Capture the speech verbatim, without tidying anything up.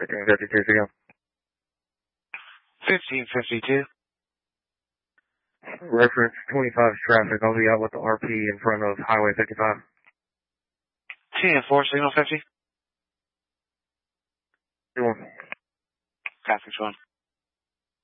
fifteen fifty-two, again. fifteen fifty-two. Reference twenty-five traffic. I'll be out with the R P in front of Highway fifty-five. ten four, signal fifty. two one. Copy, one.